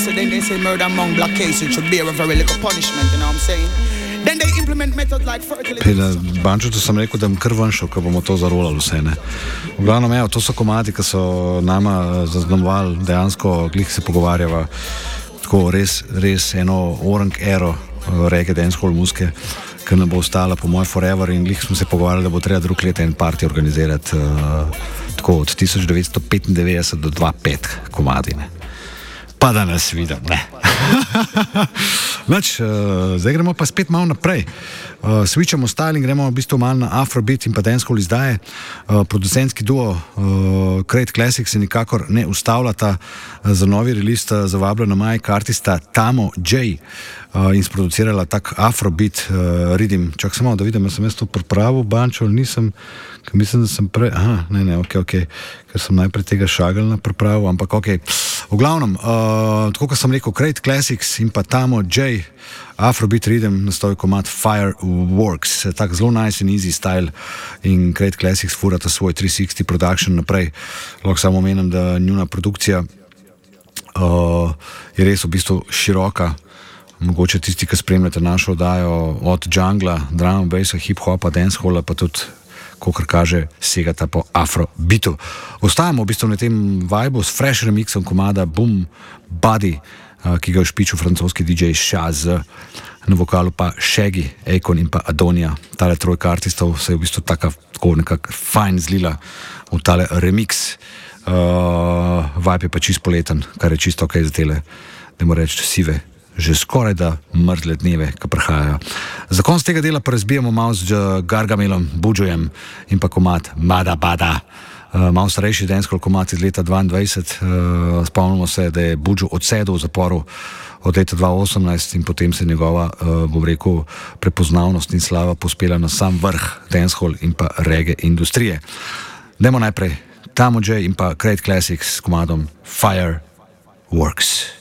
so then they say murder among black cases should bear a very little punishment, you know what I'm saying? Then they implement methods like fertility. Bančutu sem rekel, da bom kar ven šel, ko bomo to zarolali vse, ne. V glavnem, to so komadi, ki so nama zaznamovali, dejansko glih se pogovarjava tako res eno orang ero reggae dancehall muzike, ki ne bo ostala po moj forever, in glih smo se pogovarjali, da bo treba drug let en party organizirati tako od 1995 do 2005 komadi, ne. Pa da nas vidim, ne. Zdaj gremo pa spet malo naprej. Switchamo style in gremo v bistvu malo na Afrobeat in pa dancehall izdaje. Producentski duo Crate Classics se nikakor ne ustavljata. Za novi release sta zavabljena Mike artista Tamo J in sproducirala tak Afrobeat rhythm. Čak samo, da vidim, sem jaz to pripravil, bančo, ali nisem, ker mislim, da sem prej, ok, ker sem najprej tega šagalna pripravil, ampak ok. V glavnem, tako kot sem rekel, Crate Classics in pa Tamo J, Afrobeat rhythm, nastoji komad Fireworks, tak zelo nice and easy style, in Crate Classics furata svoj 360 production naprej. Lahko samo omenim, da njuna produkcija je res v bistvu široka. Mogoče tisti, ki spremljate našo oddajo od jungla, drum and bassa, hip-hopa, danceholla, pa tudi, kakor kaže, segata po Afrobeatu. Ostajamo v bistvu na tem vibu s fresh remixom komada Boom Body, ki ga je špičil francoski DJ Shaz, na vokalu pa Shaggy, Akon in pa Adonia. Tale trojka artistov se je v bistvu tako nekako fajn zlila v tale remix. Vibe je pa čist poleten, kar je čisto ok za tele, da moram reči, sive, že skoraj da mrzle dneve, ki prihajajo. Za konc tega dela pa razbijamo malo z Gargamelom, Bujujem in pa komad Mada Bada. Malo starejši dancehall komad iz leta 2022. Spomnimo se, da je Buju odsedel v zaporu od leta 2018 in potem se njegova, bom rekel, prepoznavnost in slava pospela na sam vrh dancehall in pa reggae industrije. Dajmo najprej Tamo J in pa Crate Classics s komadom Fireworks.